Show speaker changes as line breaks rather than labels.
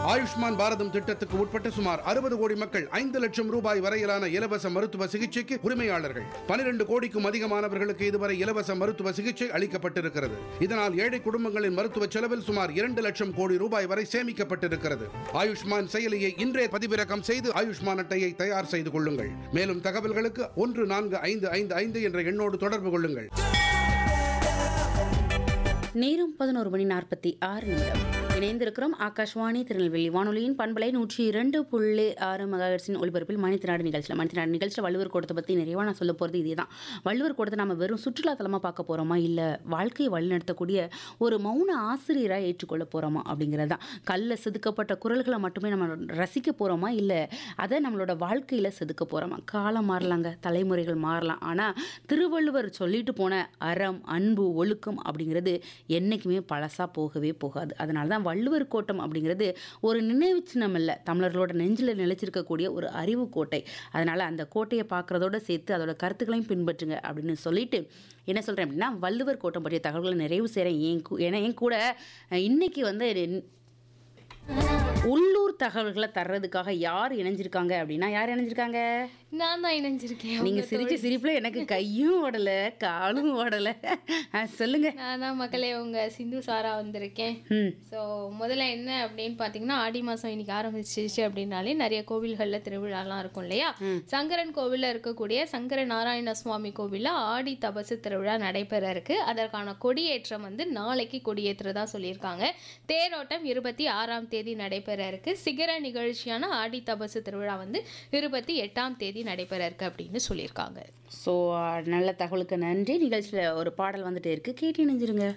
ஆயுஷ்மான் பாரதம் திட்டத்துக்கு உட்பட்ட சுமார் 60 கோடி மக்கள் 5 லட்சம் ரூபாய் வரையிலான இலவச மருத்துவ சிகிச்சைக்கு உரிமையாளர்கள். 12 கோடிக்கும் அதிகமானவர்களுக்கு இதுவரை இலவச மருத்துவ சிகிச்சை அளிக்கப்பட்டிருக்கிறது. இதனால் ஏழை குடும்பங்களின் மருத்துவ செலவில் சுமார் 2 லட்சம் கோடி ரூபாய் வரை சேமிக்கப்பட்டிருக்கிறது. ஆயுஷ்மான் செயலியை இன்றே பதிவிறக்கம் செய்து ஆயுஷ்மான் அட்டையை தயார் செய்து கொள்ளுங்கள். மேலும் தகவல்களுக்கு 14555 என்ற எண்ணோடு தொடர்பு கொள்ளுங்கள்.
நேரம் 11:46 இணைந்திருக்கிறோம். ஆகாஷ்வாணி திருநெல்வேலி வானொலியின் பண்பலை 102.6 மெகாஹெர்ட்ஸின் ஒலிபரப்பில் மணித்திராடு நிகழ்ச்சியில் வள்ளுவர் கோட்டத்தை பற்றி நிறைவாக நான் சொல்ல போகிறது இதே தான். வள்ளுவர் கோட்டத்தை நம்ம வெறும் சுற்றுலாத்தலமாக பார்க்க போகிறோமா, இல்லை வாழ்க்கையை வழிநடத்தக்கூடிய ஒரு மௌன ஆசிரியராக ஏற்றுக்கொள்ள போகிறோமா அப்படிங்கிறது தான். கல்லில் செதுக்கப்பட்ட குரல்களை மட்டுமே நம்ம ரசிக்க போகிறோமா, இல்லை அதை நம்மளோட வாழ்க்கையில் செதுக்க போகிறோமா? காலம் மாறலாங்க, தலைமுறைகள் மாறலாம், ஆனால் திருவள்ளுவர் சொல்லிட்டு போன அறம், அன்பு, ஒழுக்கம் அப்படிங்கிறது என்றைக்குமே பழசாக போகவே போகாது. அதனால தான் வள்ளுவர் கோட்டம் அப்படிங்கிறது ஒரு நினைவு சின்னம் இல்லை, தமிழர்களோட நெஞ்சில் நிலைச்சிருக்கக்கூடிய ஒரு அறிவு கோட்டை. அதனால் அந்த கோட்டையை பார்க்குறதோட சேர்த்து அதோட கருத்துக்களையும் பின்பற்றுங்க அப்படின்னு சொல்லிட்டு என்ன சொல்கிறேன் அப்படின்னா, வள்ளுவர் கோட்டம் பற்றிய தகவல்களை நிறைவு செய்கிறேன். ஏன்னா என் கூட இன்னைக்கு வந்து உள்ளூர் தகவல்களை தர்றதுக்காக யார் இணைஞ்சிருக்காங்க அப்படின்னா, யார் இணைஞ்சிருக்காங்க?
நான் தான் இணைஞ்சிருக்கேன்.
நீங்கள் சிரிச்ச சிரிப்பில் எனக்கு கையும் ஓடலை காலும் ஓடலை. சொல்லுங்க.
நான் தான் மக்களே உங்கள் சிந்து சாரா வந்திருக்கேன். ஸோ முதல்ல என்ன அப்படின்னு பார்த்தீங்கன்னா, ஆடி மாதம் இன்னைக்கு ஆரம்பிச்சிச்சு அப்படின்னாலே நிறைய கோவில்களில் திருவிழாலாம் இருக்கும் இல்லையா? சங்கரன் கோவிலில் இருக்கக்கூடிய சங்கர நாராயண சுவாமி கோவிலில் ஆடி தபசு திருவிழா நடைபெற இருக்கு. அதற்கான கொடியேற்றம் வந்து நாளைக்கு கொடியேற்றுறதா சொல்லியிருக்காங்க. தேரோட்டம் 26ஆம் தேதி நடைபெற இருக்கு. சிகர நிகழ்ச்சியான ஆடி தபசு திருவிழா வந்து 28ஆம் தேதி நடைபெற இருக்கு அப்படின்னு சொல்லியிருக்காங்க.
ஸோ நல்ல தகவலுக்கு நன்றி. நிகழ்ச்சியில் ஒரு பாடல் வந்துட்டே இருக்கு, கேட்டு இணைஞ்சிருங்க.